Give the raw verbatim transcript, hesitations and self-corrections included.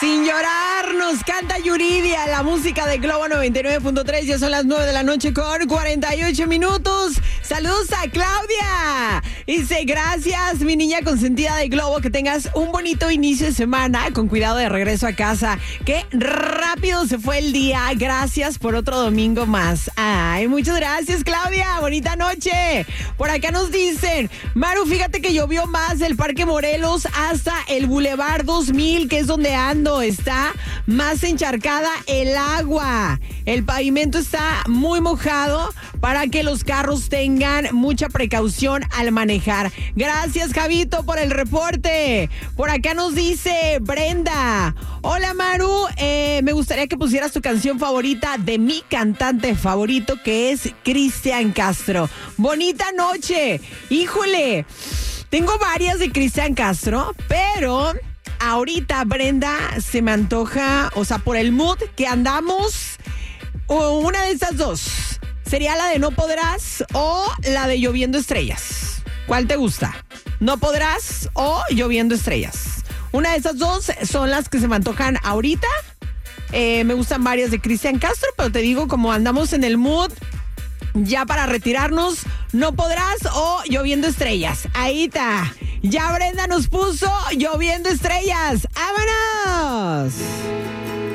Sin llorar, nos canta Yuridia, la música de Globo noventa y nueve punto tres. Ya son las nueve de la noche con cuarenta y ocho minutos. Saludos a Claudia. Dice, gracias, mi niña consentida de Globo, que tengas un bonito inicio de semana, con cuidado de regreso a casa. Qué rápido se fue el día. Gracias por otro domingo más. Ay, muchas gracias, Claudia. Bonita noche. Por acá nos dicen, Maru, fíjate que llovió más del Parque Morelos hasta el Boulevard dos mil, que es donde ando. Está más encharcada el agua. El pavimento está muy mojado para que los carros tengan mucha precaución al manejar. Gracias, Javito, por el reporte. Por acá nos dice Brenda. Hola, Maru. Eh, me gustaría que pusieras tu canción favorita de mi cantante favorito, que es Cristian Castro. Bonita noche. Híjole, tengo varias de Cristian Castro, pero ahorita, Brenda, se me antoja, o sea, por el mood que andamos, una de estas dos. ¿Sería la de No Podrás o la de Lloviendo Estrellas? ¿Cuál te gusta? ¿No Podrás o Lloviendo Estrellas? Una de esas dos son las que se me antojan ahorita. Eh, me gustan varias de Cristian Castro, pero te digo, como andamos en el mood, ya para retirarnos, No Podrás o Lloviendo Estrellas. Ahí está. Ya Brenda nos puso Lloviendo Estrellas. ¡Vámonos!